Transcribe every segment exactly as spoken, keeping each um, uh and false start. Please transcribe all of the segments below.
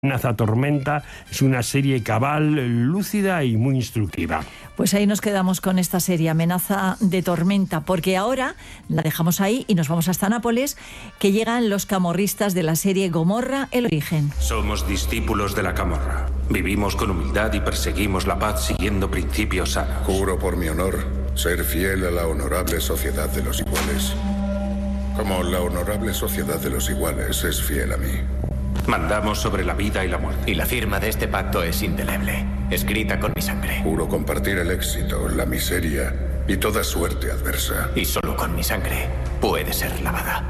Amenaza Tormenta es una serie cabal, lúcida y muy instructiva. Pues ahí nos quedamos con esta serie, Amenaza de Tormenta, porque ahora la dejamos ahí y nos vamos hasta Nápoles, que llegan los camorristas de la serie Gomorra, El Origen. Somos discípulos de la camorra. Vivimos con humildad y perseguimos la paz siguiendo principios sanos. Juro por mi honor ser fiel a la honorable sociedad de los iguales, como la honorable sociedad de los iguales es fiel a mí. Mandamos sobre la vida y la muerte. Y la firma de este pacto es indeleble, escrita con mi sangre. Juro compartir el éxito, la miseria y toda suerte adversa. Y solo con mi sangre puede ser lavada.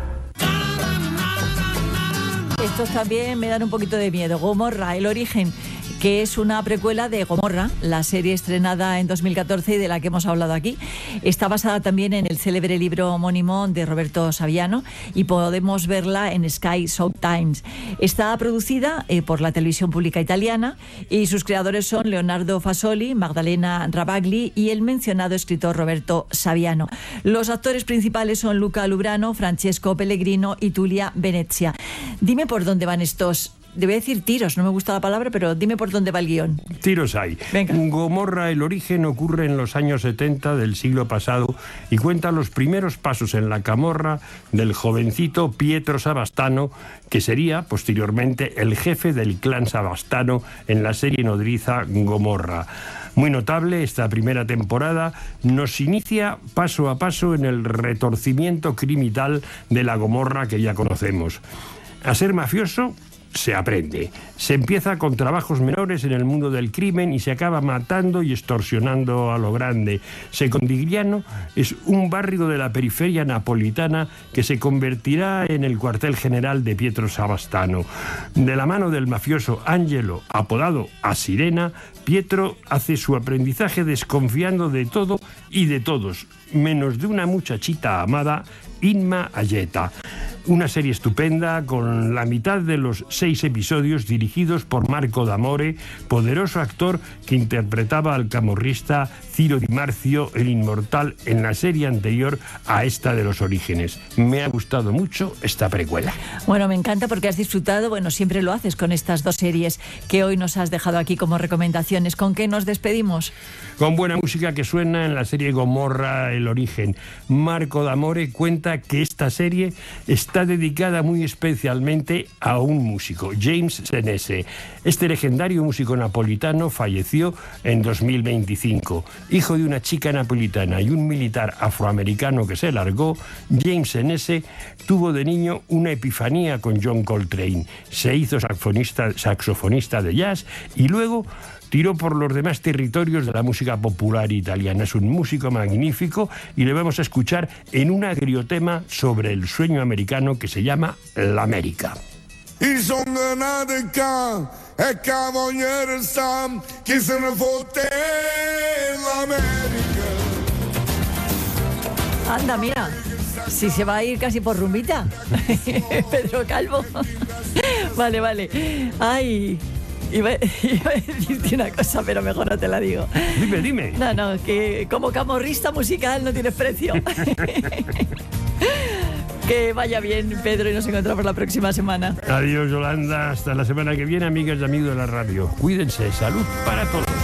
Estos también me dan un poquito de miedo. Gomorra, El Origen, que es una precuela de Gomorra, la serie estrenada en dos mil catorce y de la que hemos hablado aquí. Está basada también en el célebre libro homónimo de Roberto Saviano y podemos verla en Sky Showtimes. Está producida eh, por la televisión pública italiana y sus creadores son Leonardo Fasoli, Magdalena Rabagli y el mencionado escritor Roberto Saviano. Los actores principales son Luca Lubrano, Francesco Pellegrino y Tulia Venezia. Dime por dónde van estos... Debe decir tiros, no me gusta la palabra, pero dime por dónde va el guión. Tiros hay. Venga. Gomorra, El Origen ocurre en los años setenta del siglo pasado y cuenta los primeros pasos en la camorra del jovencito Pietro Savastano, que sería posteriormente el jefe del clan Savastano en la serie nodriza Gomorra. Muy notable, esta primera temporada nos inicia paso a paso en el retorcimiento criminal de la Gomorra que ya conocemos. A ser mafioso se aprende. Se empieza con trabajos menores en el mundo del crimen y se acaba matando y extorsionando a lo grande. Secondigliano es un barrio de la periferia napolitana que se convertirá en el cuartel general de Pietro Savastano. De la mano del mafioso Angelo, apodado A Sirena, Pietro hace su aprendizaje desconfiando de todo y de todos, menos de una muchachita amada, Inma Ayeta. Una serie estupenda con la mitad de los seis episodios dirigidos por Marco D'Amore, poderoso actor que interpretaba al camorrista Ciro Di Marzio, el inmortal, en la serie anterior a esta de Los Orígenes. Me ha gustado mucho esta precuela. Bueno, me encanta porque has disfrutado, bueno, siempre lo haces con estas dos series que hoy nos has dejado aquí como recomendaciones. ¿Con qué nos despedimos? Con buena música que suena en la serie Gomorra, El Origen. Marco D'Amore cuenta que esta serie está dedicada muy especialmente a un músico, James Senese. Este legendario músico napolitano falleció en dos mil veinticinco. Hijo de una chica napolitana y un militar afroamericano que se largó, James Senese tuvo de niño una epifanía con John Coltrane. Se hizo saxofonista, saxofonista de jazz y luego tiró por los demás territorios de la música popular italiana. Es un músico magnífico y le vamos a escuchar en un agriotema sobre el sueño americano que se llama L'America. I sono nato qua e cavaliere Sam, chi se ne fotte l'America. Anda, mira, si se va a ir casi por rumbita. Pedro Calvo. Vale, vale. Ay... Iba, iba a decirte una cosa, pero mejor no te la digo. Dime, dime. No, no, que como camorrista musical no tienes precio. Que vaya bien, Pedro, y nos encontramos la próxima semana. Adiós, Yolanda. Hasta la semana que viene, amigas y amigos de la radio. Cuídense. Salud para todos.